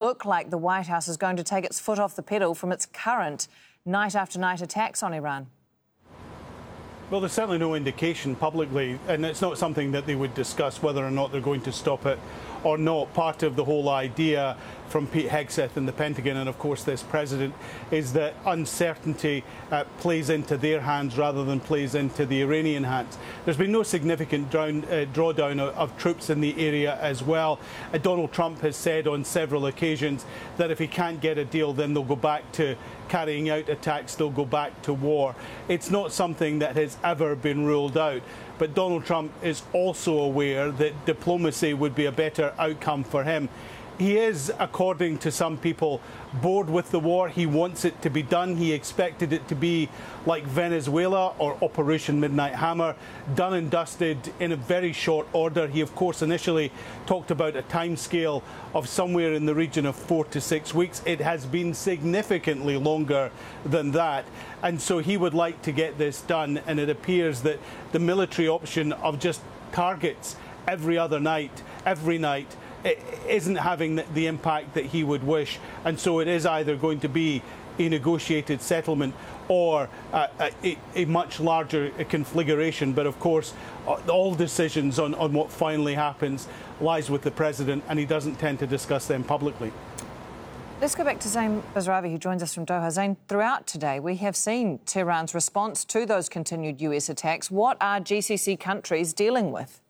look like the White House is going to take its foot off the pedal from its current night-after-night attacks on Iran. Well, there's certainly no indication publicly, and it's not something that they would discuss whether or not they're going to stop it or not. Part of the whole idea from Pete Hegseth in the Pentagon, and of course this president, is that uncertainty plays into their hands rather than plays into the Iranian hands. There's been no significant drawdown of troops in the area as well. Donald Trump has said on several occasions that if he can't get a deal, then they'll go back to carrying out attacks, they'll go back to war. It's not something that has ever been ruled out. But Donald Trump is also aware that diplomacy would be a better outcome for him. He is, according to some people, bored with the war. He wants it to be done. He expected it to be like Venezuela or Operation Midnight Hammer, done and dusted in a very short order. He, of course, initially talked about a timescale of somewhere in the region of 4 to 6 weeks. It has been significantly longer than that. And so he would like to get this done. And it appears that the military option of just targets every night, it isn't having the impact that he would wish, and so it is either going to be a negotiated settlement or a much larger conflagration. But of course, all decisions on what finally happens lies with the president, and he doesn't tend to discuss them publicly. Let's go back to Zain Bazravi, who joins us from Doha. Zain, throughout today, we have seen Tehran's response to those continued US attacks. What are GCC countries dealing with?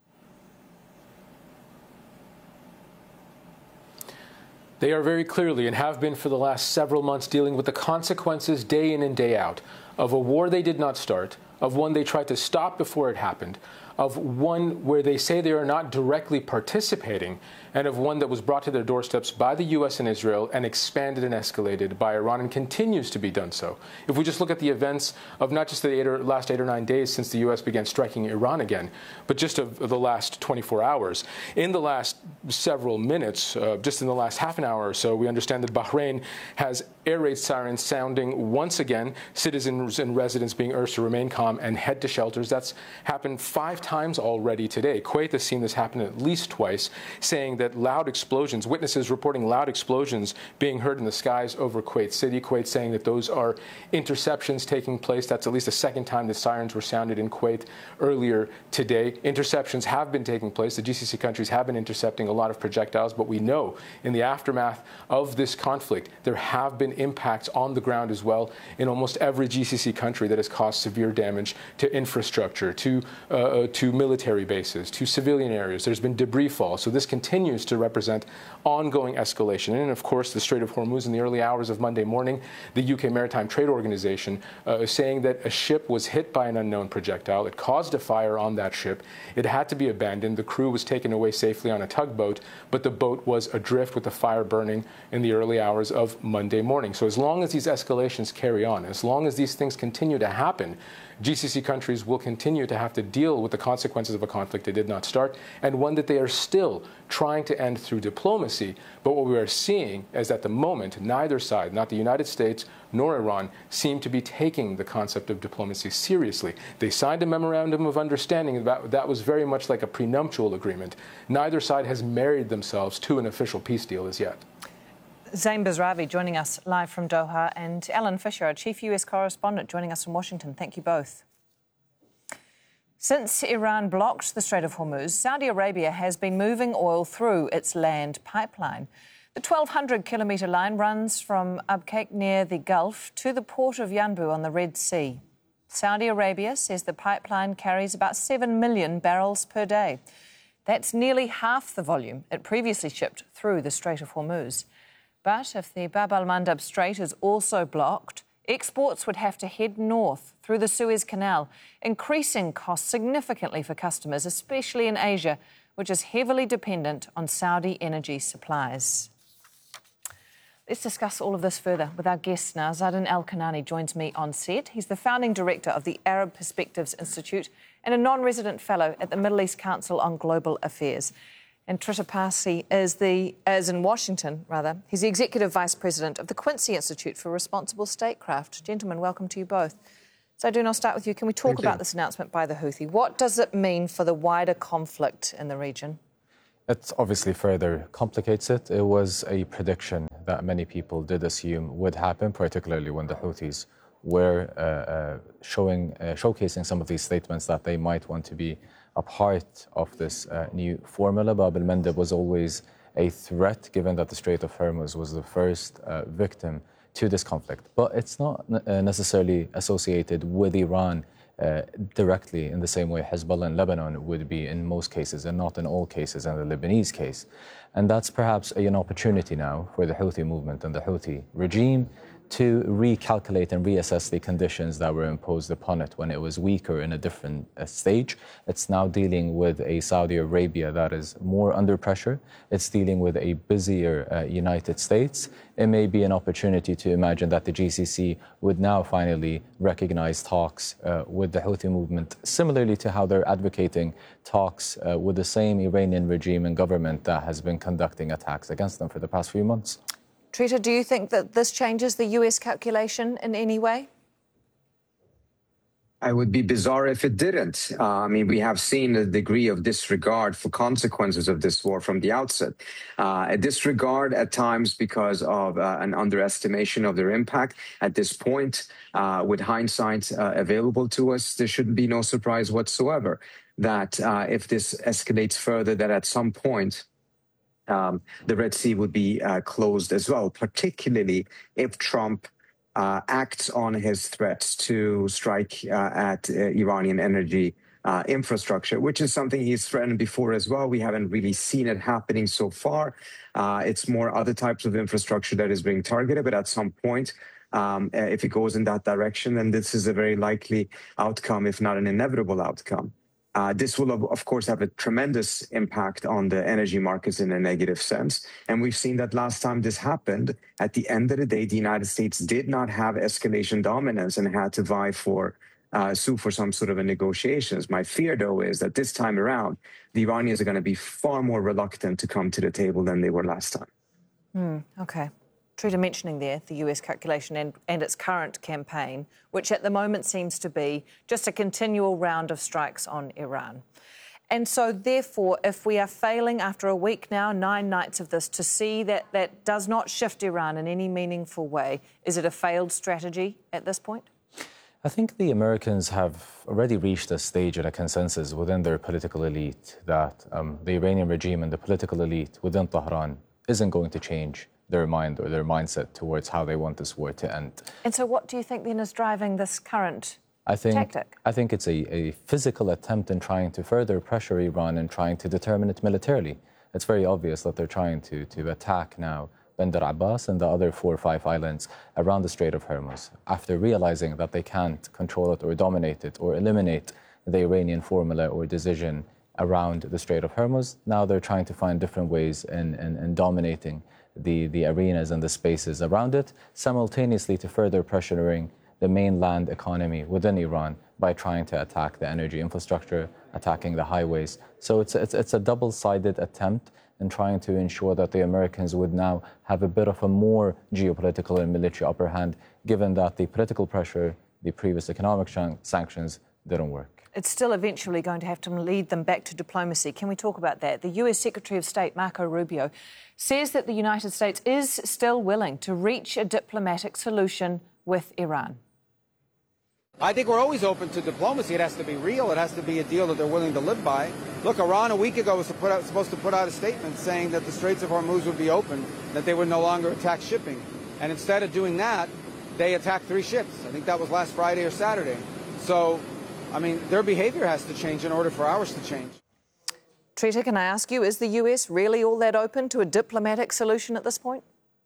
They are very clearly, and have been for the last several months, dealing with the consequences day in and day out of a war they did not start, of one they tried to stop before it happened, of one where they say they are not directly participating, and of one that was brought to their doorsteps by the U.S. and Israel and expanded and escalated by Iran and continues to be done so. If we just look at the events of not just the last 8 or 9 days since the U.S. began striking Iran again, but just of the last 24 hours. In the last several minutes, just in the last half an hour or so, we understand that Bahrain has air raid sirens sounding once again, citizens and residents being urged to remain calm and head to shelters. That's happened 5 times already today. Kuwait has seen this happen at least twice, saying that loud explosions, witnesses reporting loud explosions being heard in the skies over Kuwait City. Kuwait saying that those are interceptions taking place. That's at least the second time the sirens were sounded in Kuwait earlier today. Interceptions have been taking place. The GCC countries have been intercepting a lot of projectiles, but we know in the aftermath of this conflict, there have been impacts on the ground as well in almost every GCC country that has caused severe damage to infrastructure, to military bases, to civilian areas. There's been debris fall. So this continues to represent ongoing escalation. And of course, the Strait of Hormuz in the early hours of Monday morning, the UK Maritime Trade Organization is saying that a ship was hit by an unknown projectile. It caused a fire on that ship. It had to be abandoned. The crew was taken away safely on a tugboat, but the boat was adrift with the fire burning in the early hours of Monday morning. So as long as these escalations carry on, as long as these things continue to happen, GCC countries will continue to have to deal with the consequences of a conflict they did not start, and one that they are still trying to end through diplomacy. But what we are seeing is at the moment, neither side, not the United States nor Iran, seem to be taking the concept of diplomacy seriously. They signed a memorandum of understanding that was very much like a prenuptial agreement. Neither side has married themselves to an official peace deal as yet. Zain Bazravi joining us live from Doha, and Alan Fisher, our chief US correspondent, joining us from Washington. Thank you both. Since Iran blocked the Strait of Hormuz, Saudi Arabia has been moving oil through its land pipeline. The 1,200-kilometre line runs from Abqaiq near the Gulf to the port of Yanbu on the Red Sea. Saudi Arabia says the pipeline carries about 7 million barrels per day. That's nearly half the volume it previously shipped through the Strait of Hormuz. But if the Bab al-Mandab Strait is also blocked, exports would have to head north through the Suez Canal, increasing costs significantly for customers, especially in Asia, which is heavily dependent on Saudi energy supplies. Let's discuss all of this further with our guest now. Zadin Al-Kanani joins me on set. He's the founding director of the Arab Perspectives Institute and a non-resident fellow at the Middle East Council on Global Affairs. And Trita Parsi is in Washington, He's the Executive Vice President of the Quincy Institute for Responsible Statecraft. Gentlemen, welcome to you both. Zadin, I'll start with you. Can we talk about this announcement by the Houthi? What does it mean for the wider conflict in the region? It obviously further complicates it. It was a prediction that many people did assume would happen, particularly when the Houthis were showcasing some of these statements that they might want to be a part of this new formula. Bab al-Mandeb was always a threat, given that the Strait of Hormuz was the first victim to this conflict. But it's not necessarily associated with Iran directly in the same way Hezbollah in Lebanon would be in most cases, and not in all cases in the Lebanese case. And that's perhaps an opportunity now for the Houthi movement and the Houthi regime to recalculate and reassess the conditions that were imposed upon it when it was weaker in a different stage. It's now dealing with a Saudi Arabia that is more under pressure. It's dealing with a busier United States. It may be an opportunity to imagine that the GCC would now finally recognize talks with the Houthi movement, similarly to how they're advocating talks with the same Iranian regime and government that has been conducting attacks against them for the past few months. Trita, do you think that this changes the US calculation in any way? I would be bizarre if it didn't. I mean, we have seen a degree of disregard for consequences of this war from the outset. A disregard at times because of an underestimation of their impact. At this point, with hindsight available to us, there should be no surprise whatsoever that if this escalates further, that at some point, the Red Sea would be closed as well, particularly if Trump acts on his threats to strike at Iranian energy infrastructure, which is something he's threatened before as well. We haven't really seen it happening so far. It's more other types of infrastructure that is being targeted, but at some point, if it goes in that direction, then this is a very likely outcome, if not an inevitable outcome. This will, of course, have a tremendous impact on the energy markets in a negative sense. And we've seen that last time this happened, at the end of the day, the United States did not have escalation dominance and had to sue for some sort of a negotiations. My fear, though, is that this time around, the Iranians are going to be far more reluctant to come to the table than they were last time. OK. Trita mentioning there the US calculation and its current campaign, which at the moment seems to be just a continual round of strikes on Iran. And so, therefore, if we are failing after a week now, 9 nights of this, to see that that does not shift Iran in any meaningful way, is it a failed strategy at this point? I think the Americans have already reached a stage and a consensus within their political elite that the Iranian regime and the political elite within Tehran isn't going to change their mind or their mindset towards how they want this war to end. And so what do you think then is driving this current tactic? I think it's a physical attempt in trying to further pressure Iran and trying to determine it militarily. It's very obvious that they're trying to attack now Bandar Abbas and the other 4 or 5 islands around the Strait of Hormuz, after realizing that they can't control it or dominate it or eliminate the Iranian formula or decision around the Strait of Hormuz. Now they're trying to find different ways in dominating the arenas and the spaces around it, simultaneously to further pressuring the mainland economy within Iran by trying to attack the energy infrastructure, attacking the highways. So it's a double-sided attempt in trying to ensure that the Americans would now have a bit of a more geopolitical and military upper hand, given that the political pressure, the previous economic sanctions didn't work. It's still eventually going to have to lead them back to diplomacy. Can we talk about that? The US Secretary of State, Marco Rubio, says that the United States is still willing to reach a diplomatic solution with Iran. I think we're always open to diplomacy. It has to be real. It has to be a deal that they're willing to live by. Look, Iran a week ago was supposed to put out a statement saying that the Straits of Hormuz would be open, that they would no longer attack shipping. And instead of doing that, they attacked 3 ships. I think that was last Friday or Saturday. So, I mean, their behavior has to change in order for ours to change. Trita, can I ask you, is the US really all that open to a diplomatic solution at this point?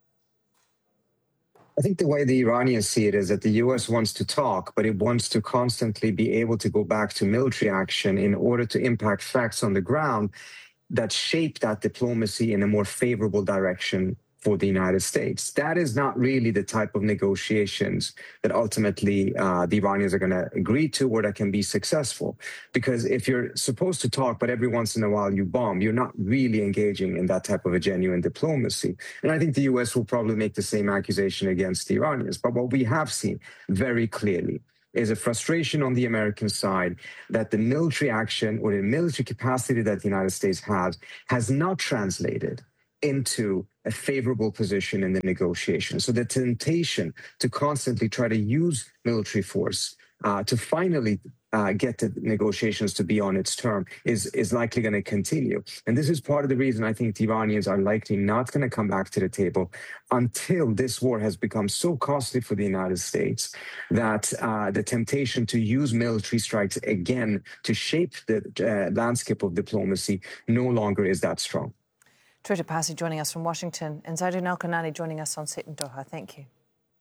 I think the way the Iranians see it is that the U.S. wants to talk, but it wants to constantly be able to go back to military action in order to impact facts on the ground that shape that diplomacy in a more favorable direction for the United States. That is not really the type of negotiations that ultimately the Iranians are going to agree to or that can be successful. Because if you're supposed to talk, but every once in a while you bomb, you're not really engaging in that type of a genuine diplomacy. And I think the U.S. will probably make the same accusation against the Iranians. But what we have seen very clearly is a frustration on the American side that the military action or the military capacity that the United States has not translated into a favorable position in the negotiation. So the temptation to constantly try to use military force to finally get the negotiations to be on its term is likely going to continue. And this is part of the reason I think the Iranians are likely not going to come back to the table until this war has become so costly for the United States that the temptation to use military strikes again to shape the landscape of diplomacy no longer is that strong. Trita Parsi joining us from Washington and Zaidun Al-Qanani joining us on set in Doha. Thank you.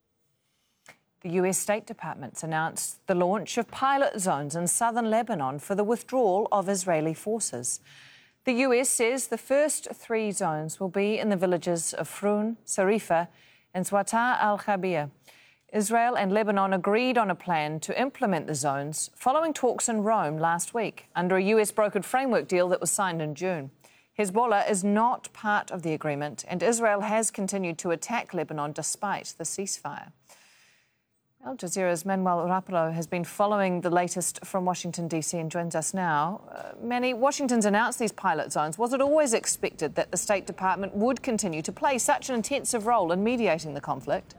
The US State Department's announced the launch of pilot zones in southern Lebanon for the withdrawal of Israeli forces. The US says the first 3 zones will be in the villages of Frun, Sarifa and Zwata al-Khabir. Israel and Lebanon agreed on a plan to implement the zones following talks in Rome last week under a US-brokered framework deal that was signed in June. Hezbollah is not part of the agreement, and Israel has continued to attack Lebanon despite the ceasefire. Al Jazeera's Manuel Rapallo has been following the latest from Washington, D.C. and joins us now. Manny, Washington's announced these pilot zones. Was it always expected that the State Department would continue to play such an intensive role in mediating the conflict?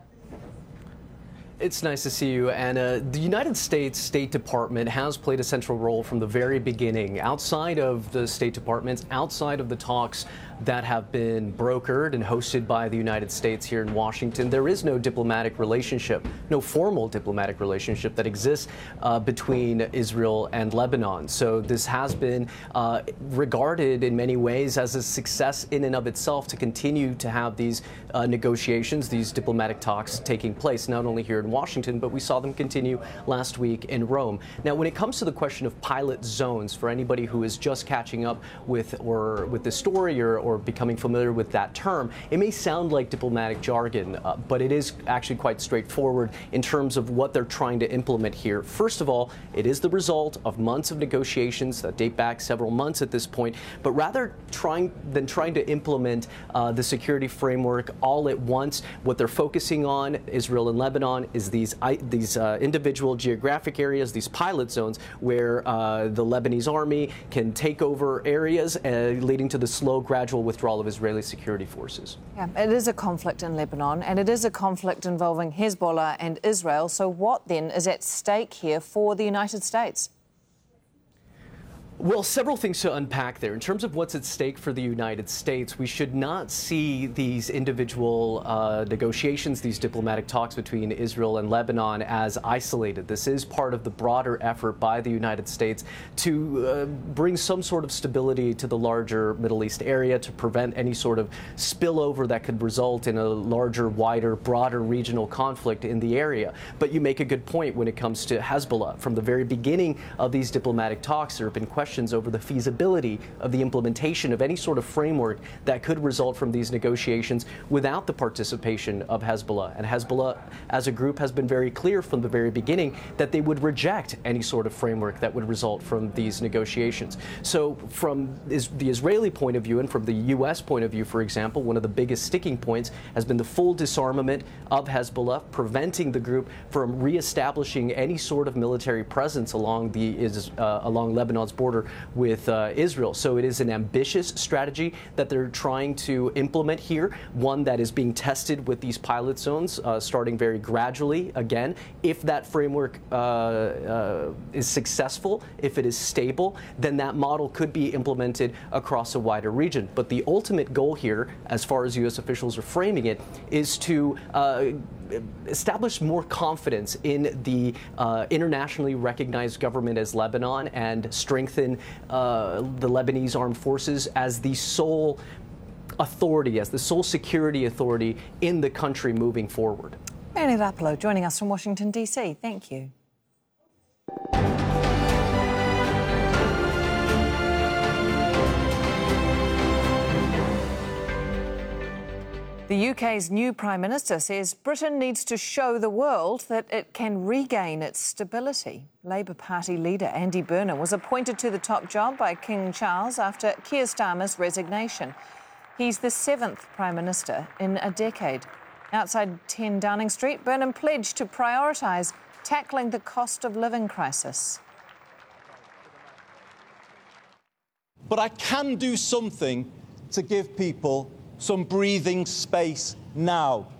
It's nice to see you, Anna. The United States State Department has played a central role from the very beginning. Outside of the State Department, outside of the talks that have been brokered and hosted by the United States here in Washington, there is no diplomatic relationship, no formal diplomatic relationship that exists between Israel and Lebanon. So this has been regarded in many ways as a success in and of itself to continue to have these negotiations, these diplomatic talks taking place, not only here in Washington, but we saw them continue last week in Rome. Now, when it comes to the question of pilot zones, for anybody who is just catching up with this story or becoming familiar with that term, it may sound like diplomatic jargon, but it is actually quite straightforward in terms of what they're trying to implement here. First of all, it is the result of months of negotiations that date back several months at this point, but rather than trying to implement the security framework all at once, what they're focusing on, Israel and Lebanon, is these individual geographic areas, these pilot zones, where the Lebanese army can take over areas, leading to the slow, gradual withdrawal of Israeli security forces. Yeah, it is a conflict in Lebanon, and it is a conflict involving Hezbollah and Israel. So what then is at stake here for the United States? Well, several things to unpack there. In terms of what's at stake for the United States, we should not see these individual negotiations, these diplomatic talks between Israel and Lebanon as isolated. This is part of the broader effort by the United States to bring some sort of stability to the larger Middle East area, to prevent any sort of spillover that could result in a larger, wider, broader regional conflict in the area. But you make a good point when it comes to Hezbollah. From the very beginning of these diplomatic talks, there have been questions over the feasibility of the implementation of any sort of framework that could result from these negotiations without the participation of Hezbollah. And Hezbollah, as a group, has been very clear from the very beginning that they would reject any sort of framework that would result from these negotiations. So from the Israeli point of view and from the U.S. point of view, for example, one of the biggest sticking points has been the full disarmament of Hezbollah, preventing the group from reestablishing any sort of military presence along Lebanon's border with Israel. So it is an ambitious strategy that they're trying to implement here, one that is being tested with these pilot zones, starting very gradually. Again, if that framework is successful, if it is stable, then that model could be implemented across a wider region. But the ultimate goal here, as far as U.S. officials are framing it, is to establish more confidence in the internationally recognized government as Lebanon and strengthen the Lebanese armed forces as the sole authority, as the sole security authority in the country moving forward. Manny Rapallo joining us from Washington, D.C. Thank you. The UK's new Prime Minister says Britain needs to show the world that it can regain its stability. Labour Party leader Andy Burnham was appointed to the top job by King Charles after Keir Starmer's resignation. He's the 7th Prime Minister in a decade. Outside 10 Downing Street, Burnham pledged to prioritise tackling the cost of living crisis. But I can do something to give people some breathing space now.